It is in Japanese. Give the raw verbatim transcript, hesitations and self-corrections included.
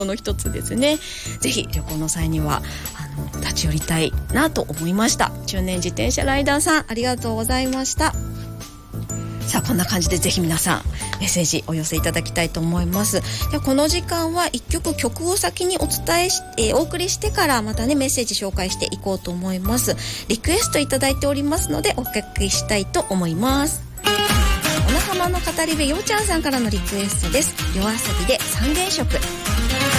の一つですね。ぜひ旅行の際にはあの立ち寄りたいなと思いました。中年自転車ライダーさん、ありがとうございました。さあ、こんな感じでぜひ皆さんメッセージお寄せいただきたいと思います。でこの時間はいっきょく曲を先にお伝えし、えー、お送りしてからまたねメッセージ紹介していこうと思います。リクエストいただいておりますのでおかけしたいと思います。小名浜の語り部ようちゃんさんからのリクエストです。夜遊びで三原色。